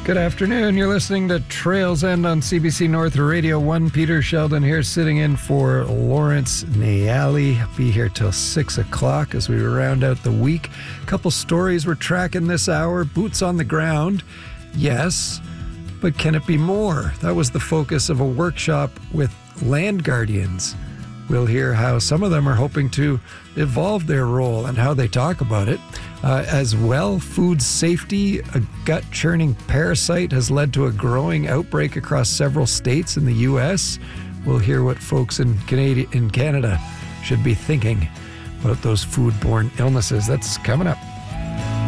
Good afternoon. You're listening to Trails End on CBC North Radio 1. Peter Sheldon here, sitting in for Lawrence Nayali. Be here till 6 o'clock as we round out the week. A couple stories we're tracking this hour. Boots on the ground. Yes, but can it be more? That was the focus of a workshop with land guardians. We'll hear how some of them are hoping to evolve their role and how they talk about it. As well, food safety, a gut-churning parasite, has led to a growing outbreak across several states in the U.S. We'll hear what folks in Canada should be thinking about those foodborne illnesses. That's coming up.